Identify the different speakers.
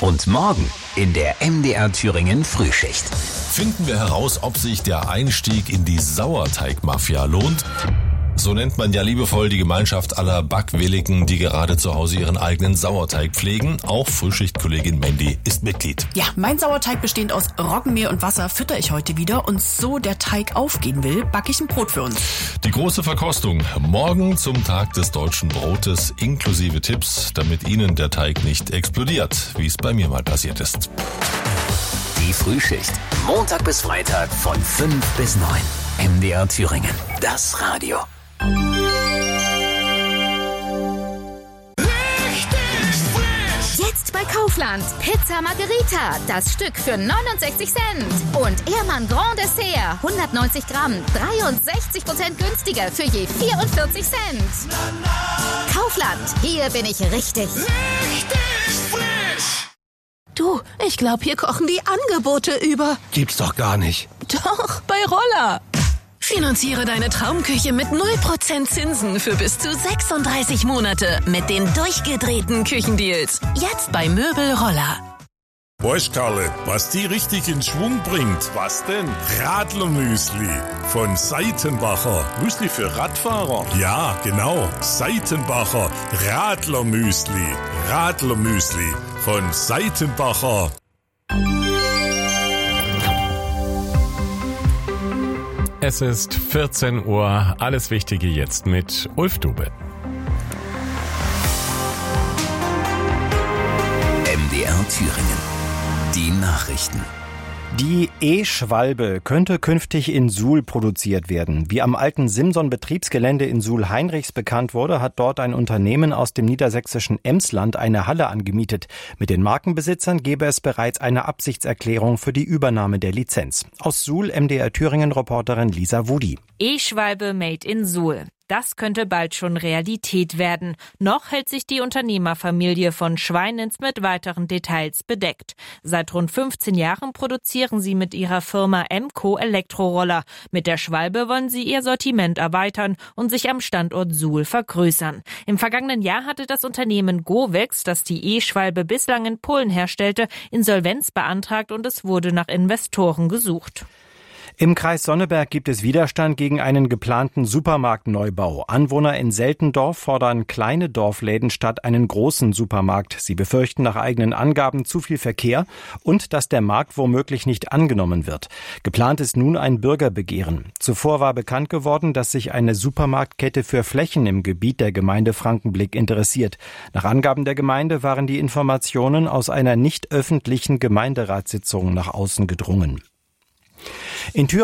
Speaker 1: Und morgen in der MDR Thüringen Frühschicht.
Speaker 2: Finden wir heraus, ob sich der Einstieg in die Sauerteigmafia lohnt? So nennt man ja liebevoll die Gemeinschaft aller Backwilligen, die gerade zu Hause ihren eigenen Sauerteig pflegen. Auch Frühschichtkollegin Mandy ist Mitglied.
Speaker 3: Ja, mein Sauerteig bestehend aus Roggenmehl und Wasser fütter ich heute wieder. Und so der Teig aufgehen will, backe ich ein Brot für uns.
Speaker 2: Die große Verkostung morgen zum Tag des deutschen Brotes inklusive Tipps, damit Ihnen der Teig nicht explodiert, wie es bei mir mal passiert ist.
Speaker 1: Die Frühschicht. Montag bis Freitag von 5 bis 9. MDR Thüringen. Das Radio.
Speaker 4: Jetzt bei Kaufland. Pizza Margherita. Das Stück für 69 Cent. Und Ehrmann Grand Dessert. 190 Gramm. 63% günstiger für je 44 Cent. Kaufland. Hier bin ich richtig.
Speaker 5: Richtig frisch.
Speaker 6: Du, ich glaube, hier kochen die Angebote über.
Speaker 7: Gibt's doch gar nicht.
Speaker 6: Doch, bei Roller. Finanziere deine Traumküche mit 0% Zinsen für bis zu 36 Monate mit den durchgedrehten Küchendeals. Jetzt bei Möbel Roller.
Speaker 5: Weißt Karle, was die richtig in Schwung bringt? Was denn? Radlermüsli von Seitenbacher. Müsli für Radfahrer? Ja, genau. Seitenbacher Radlermüsli. Radlermüsli von Seitenbacher.
Speaker 8: Es ist 14 Uhr. Alles Wichtige jetzt mit Ulf Dube.
Speaker 1: MDR Thüringen. Die Nachrichten.
Speaker 9: Die E-Schwalbe könnte künftig in Suhl produziert werden. Wie am alten Simson-Betriebsgelände in Suhl-Heinrichs bekannt wurde, hat dort ein Unternehmen aus dem niedersächsischen Emsland eine Halle angemietet. Mit den Markenbesitzern gäbe es bereits eine Absichtserklärung für die Übernahme der Lizenz. Aus Suhl MDR Thüringen-Reporterin Lisa Wudi.
Speaker 10: E-Schwalbe made in Suhl. Das könnte bald schon Realität werden. Noch hält sich die Unternehmerfamilie von Schweinens mit weiteren Details bedeckt. Seit rund 15 Jahren produzieren sie mit ihrer Firma Emco Elektroroller. Mit der Schwalbe wollen sie ihr Sortiment erweitern und sich am Standort Suhl vergrößern. Im vergangenen Jahr hatte das Unternehmen Govex, das die E-Schwalbe bislang in Polen herstellte, Insolvenz beantragt und es wurde nach Investoren gesucht.
Speaker 9: Im Kreis Sonneberg gibt es Widerstand gegen einen geplanten Supermarktneubau. Anwohner in Seltendorf fordern kleine Dorfläden statt einen großen Supermarkt. Sie befürchten nach eigenen Angaben zu viel Verkehr und dass der Markt womöglich nicht angenommen wird. Geplant ist nun ein Bürgerbegehren. Zuvor war bekannt geworden, dass sich eine Supermarktkette für Flächen im Gebiet der Gemeinde Frankenblick interessiert. Nach Angaben der Gemeinde waren die Informationen aus einer nicht öffentlichen Gemeinderatssitzung nach außen gedrungen. In